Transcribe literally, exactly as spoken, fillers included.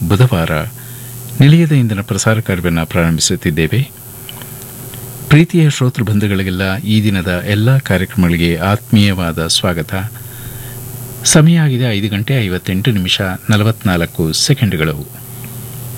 ಬುಧವಾರ ನಿಲಯದ ಇಂದಿನ ಪ್ರಸಾರ ಕಾರ್ಯವನ್ನು ಪ್ರಾರಂಭಿಸುತ್ತಿದ್ದೇವೆ. ಪ್ರೀತಿಯ ಶ್ರೋತೃಬಂಧುಗಳಿಗೆಲ್ಲ ಈ ದಿನದ ಎಲ್ಲ ಕಾರ್ಯಕ್ರಮಗಳಿಗೆ ಆತ್ಮೀಯವಾದ ಸ್ವಾಗತ. ಸಮಯ ಆಗಿದೆ ಐದು ಗಂಟೆ ಐವತ್ತೆಂಟು ನಿಮಿಷ ನಲವತ್ನಾಲ್ಕು ಸೆಕೆಂಡ್ಗಳು.